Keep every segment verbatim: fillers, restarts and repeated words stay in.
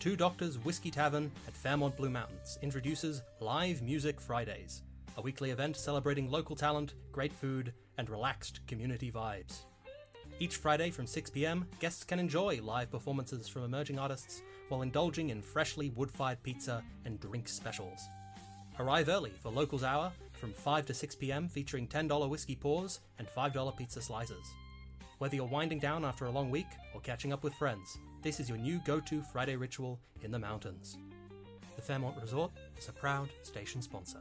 Two Doctors Whiskey Tavern at Fairmont Blue Mountains introduces Live Music Fridays, a weekly event celebrating local talent, great food, and relaxed community vibes. Each Friday from six p.m, guests can enjoy live performances from emerging artists while indulging in freshly wood-fired pizza and drink specials. Arrive early for Locals Hour from five to six p.m, featuring ten dollars whiskey pours and five dollars pizza slices. Whether you're winding down after a long week or catching up with friends, this is your new go-to Friday ritual in the mountains. The Fairmont Resort is a proud station sponsor.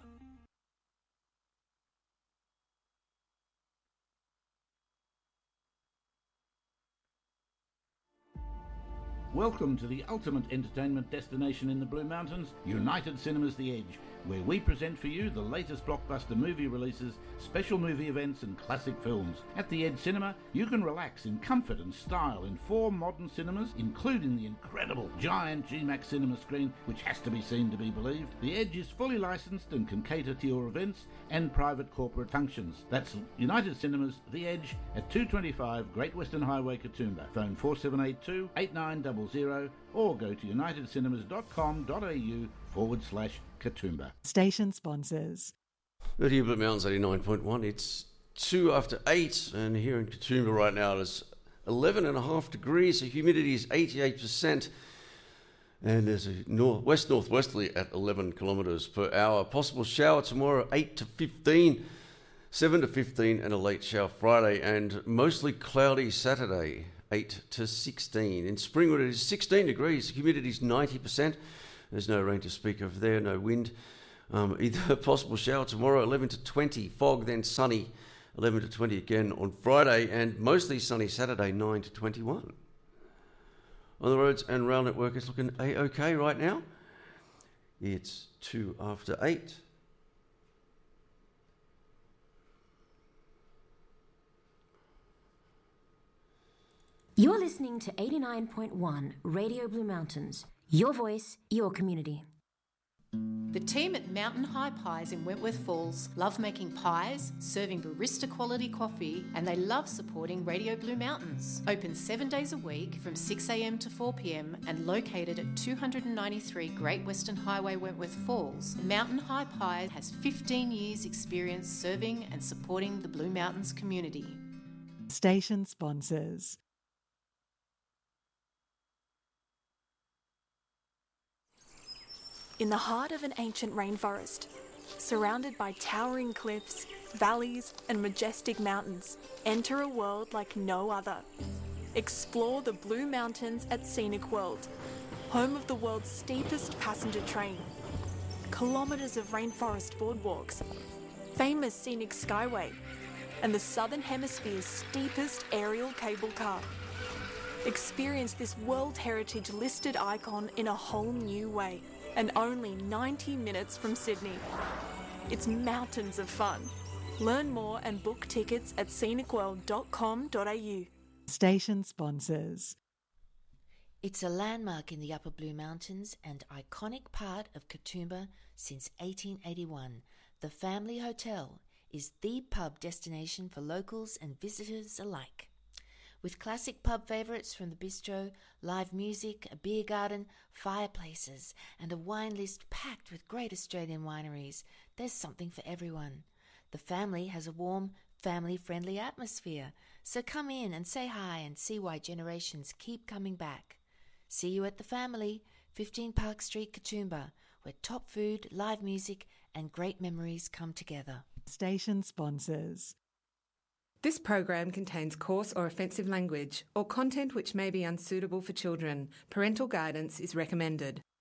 Welcome to the ultimate entertainment destination in the Blue Mountains, United Cinemas The Edge, where we present for you the latest blockbuster movie releases, special movie events and classic films. At the Edge Cinema, you can relax in comfort and style in four modern cinemas, including the incredible giant G MAX cinema screen, which has to be seen to be believed. The Edge is fully licensed and can cater to your events and private corporate functions. That's United Cinemas The Edge at two twenty-five Great Western Highway, Katoomba. Phone four seven eight two, eight nine zero zero or go to unitedcinemas.com.au forward slash Katoomba. Station sponsors. Here Blue Mountains eighty-nine point one. It's two after eight, and here in Katoomba right now it is eleven and a half degrees. The humidity is eighty-eight percent, and there's a north, west northwesterly at eleven kilometres per hour. Possible shower tomorrow eight to fifteen, seven to fifteen, and a late shower Friday, and mostly cloudy Saturday eight to sixteen. In Springwood it is sixteen degrees. The humidity is ninety percent. There's no rain to speak of there, no wind. Um, either possible shower tomorrow, eleven to twenty, fog, then sunny, eleven to twenty again on Friday, and mostly sunny Saturday, nine to twenty-one. On the roads and rail network, it's looking A-OK right now. It's two after eight. You're listening to eighty-nine point one Radio Blue Mountains. Your voice, your community. The team at Mountain High Pies in Wentworth Falls love making pies, serving barista quality coffee, and they love supporting Radio Blue Mountains. Open seven days a week from six a.m. to four p.m. and located at two ninety-three Great Western Highway, Wentworth Falls, Mountain High Pies has fifteen years experience serving and supporting the Blue Mountains community. Station sponsors. In the heart of an ancient rainforest, surrounded by towering cliffs, valleys, and majestic mountains, enter a world like no other. Explore the Blue Mountains at Scenic World, home of the world's steepest passenger train, kilometres of rainforest boardwalks, famous scenic skyway, and the Southern Hemisphere's steepest aerial cable car. Experience this World Heritage listed icon in a whole new way. And only ninety minutes from Sydney. It's mountains of fun. Learn more and book tickets at scenic world dot com dot a u. Station sponsors. It's a landmark in the Upper Blue Mountains and iconic part of Katoomba since eighteen eighty-one. The Family Hotel is the pub destination for locals and visitors alike. With classic pub favourites from the bistro, live music, a beer garden, fireplaces, and a wine list packed with great Australian wineries, there's something for everyone. The family has a warm, family-friendly atmosphere, so come in and say hi and see why generations keep coming back. See you at the Family, fifteen Park Street, Katoomba, where top food, live music, and great memories come together. Station sponsors. This program contains coarse or offensive language or content which may be unsuitable for children. Parental guidance is recommended.